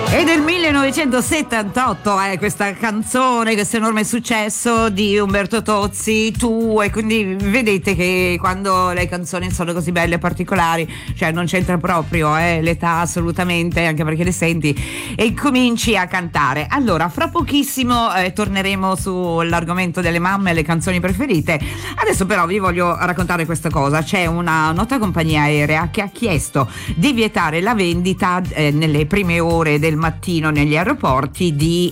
È del 1978 questa canzone, questo enorme successo di Umberto Tozzi, Tu, e quindi vedete che quando le canzoni sono così belle e particolari, cioè non c'entra proprio l'età assolutamente, anche perché le senti e cominci a cantare. Allora, fra pochissimo torneremo sull'argomento delle mamme e le canzoni preferite. Adesso però vi voglio raccontare questa cosa. C'è una nota compagnia aerea che ha chiesto di vietare la vendita nelle prime ore del mattino negli aeroporti di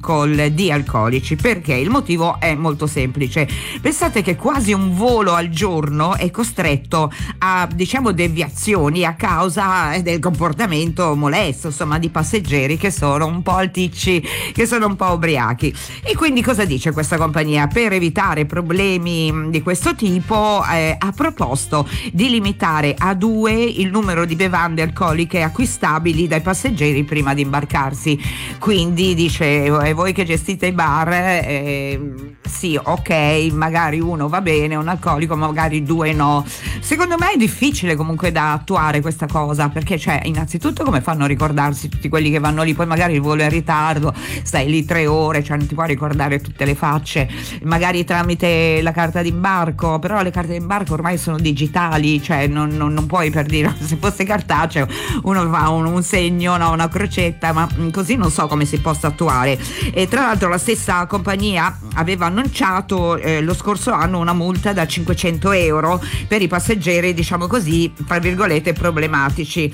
alcolici. Perché? Il motivo è molto semplice. Pensate che quasi un volo al giorno è costretto a, diciamo, deviazioni a causa del comportamento molesto, insomma, di passeggeri che sono un po' alticci, che sono un po' ubriachi. E quindi cosa dice questa compagnia? Per evitare problemi di questo tipo ha proposto di limitare a 2 il numero di bevande alcoliche acquistabili dai passeggeri prima di imbarcarsi. Quindi dice, voi che gestite i bar, sì, ok, magari uno va bene, un alcolico, magari 2 no. Secondo me è difficile comunque da attuare questa cosa, perché cioè innanzitutto come fanno a ricordarsi tutti quelli che vanno lì, poi magari il volo è in ritardo, stai lì 3 ore, cioè non ti puoi ricordare tutte le facce, magari tramite la carta d'imbarco, però le carte d'imbarco ormai sono digitali, cioè non puoi, per dire, se fosse cartaceo uno fa un segno, no, una crocetta, ma così non so come si possa attuare. E tra l'altro la stessa compagnia aveva annunciato lo scorso anno una multa da 500 euro per i passeggeri, diciamo così, tra virgolette, problematici.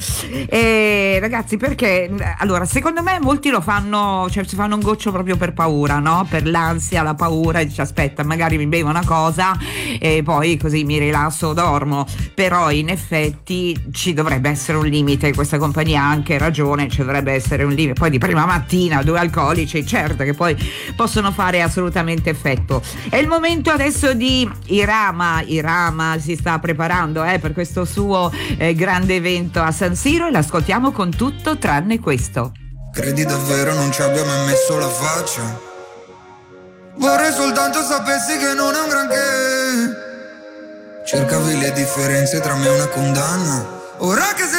E ragazzi, perché allora secondo me molti lo fanno, cioè si fanno un goccio proprio per paura, no? Per l'ansia, la paura, e dice aspetta, magari mi bevo una cosa e poi così mi rilasso, dormo. Però in effetti ci dovrebbe essere un limite, questa compagnia ha anche ragione, ci dovrebbe essere un limite. Poi di prima mattina 2 alcolici, certo che poi possono fare assolutamente effetto. È il momento adesso di Irama si sta preparando per questo suo grande evento a San Siro, e l'ascoltiamo con tutto tranne questo. Credi davvero non ci abbia mai messo la faccia? Vorrei soltanto sapessi che non è un granché. Cercavi le differenze tra me e una condanna. Ora che sei